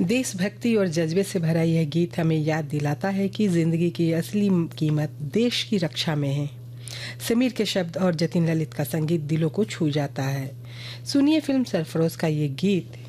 देशभक्ति और जज्बे से भरा यह गीत हमें याद दिलाता है कि जिंदगी की असली कीमत देश की रक्षा में है। समीर के शब्द और जतिन ललित का संगीत दिलों को छू जाता है। सुनिए फिल्म सरफरोश का ये गीत